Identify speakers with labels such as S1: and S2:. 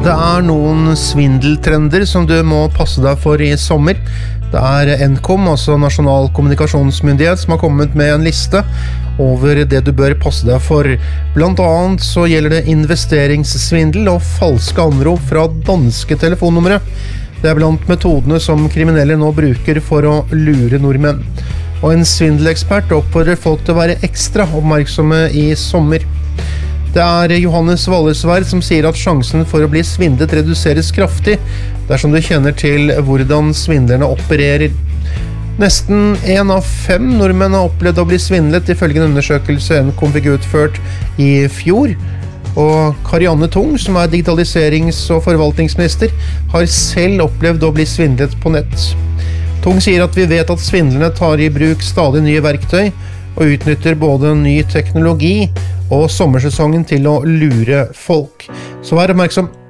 S1: Det noen svindeltrender som du må passe deg for I sommer. Det Nkom, altså Nasjonal kommunikasjonsmyndighet, som har kommet med en liste over det du bør passe deg for. Blant annet så gjelder det investeringssvindel og falske anrop fra danske telefonnumre. Det blant metodene som kriminelle nå bruker for å lure nordmenn. Og en svindelekspert oppfordrer folk til å være ekstra oppmerksomme I sommer. Det Johannes Wallesverd som sier at sjansen for å bli svindlet reduseres kraftig dersom du kjenner til hvordan svindlerne opererer. Nesten 1 av 5 nordmenn har opplevd å bli svindlet ifølge en undersøkelse Nkom fikk utført I fjor. Og Karianne Tung, som digitaliserings- og forvaltningsminister, har selv opplevd å bli svindlet på nett. Tung sier at vi vet at svindlerne tar I bruk stadig nye verktøy og utnytter både ny teknologi og sommersesongen til å lure folk. Så vær oppmerksom.